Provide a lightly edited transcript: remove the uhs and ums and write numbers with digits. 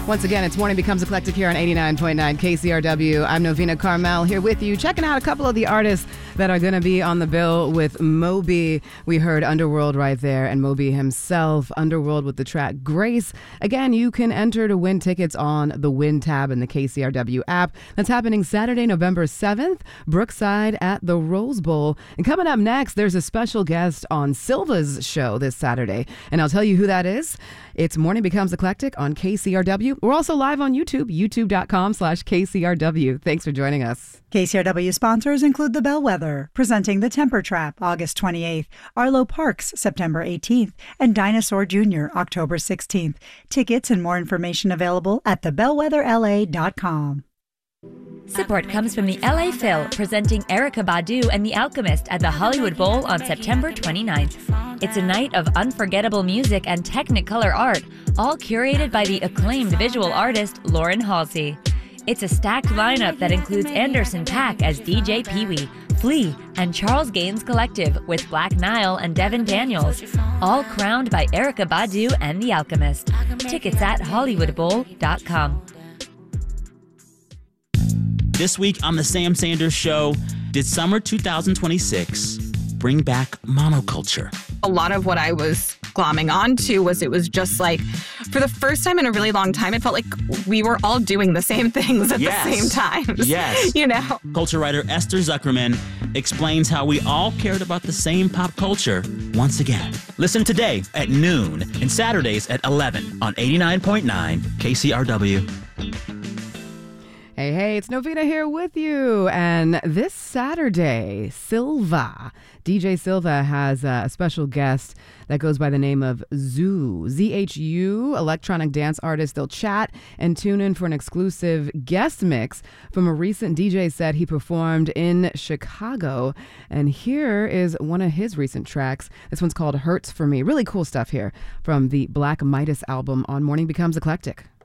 Once again, it's Morning Becomes Eclectic here on 89.9 KCRW. I'm Novina Carmel here with you, checking out a couple of the artists that are going to be on the bill with Moby. We heard Underworld right there, and Moby himself, Underworld with the track Grace. Again, you can enter to win tickets on the Win tab in the KCRW app. That's happening Saturday, November 7th, Brookside at the Rose Bowl. And coming up next, there's a special guest on Silva's show this Saturday, and I'll tell you who that is. It's Morning Becomes Eclectic on KCRW. We're also live on YouTube, youtube.com/KCRW. Thanks for joining us. KCRW sponsors include The Bellwether, presenting The Temper Trap, August 28th, Arlo Parks, September 18th, and Dinosaur Jr., October 16th. Tickets and more information available at thebellwetherla.com. Support comes from the LA Phil, presenting Erykah Badu and The Alchemist at the Hollywood Bowl on September 29th. It's a night of unforgettable music and Technicolor art, all curated by the acclaimed visual artist Lauren Halsey. It's a stacked lineup that includes Anderson .Paak as DJ Pee-wee, Flea, and Charles Gaines Collective with Black Nile and Devin Daniels, all crowned by Erykah Badu and The Alchemist. Tickets at hollywoodbowl.com. This week on The Sam Sanders Show, did summer 2026 bring back monoculture? A lot of what I was glomming onto was it was just like, for the first time in a really long time, it felt like we were all doing the same things at the same time. Yes. You know? Culture writer Esther Zuckerman explains how we all cared about the same pop culture once again. Listen today at noon and Saturdays at 11 on 89.9 KCRW. Hey, it's Novina here with you. And this Saturday, Silva, DJ Silva has a special guest that goes by the name of Zhu, Z-H-U, electronic dance artist. They'll chat and tune in for an exclusive guest mix from a recent DJ set he performed in Chicago. And here is one of his recent tracks. This one's called Hurts For Me. Really cool stuff here from the Black Midas album on Morning Becomes Eclectic.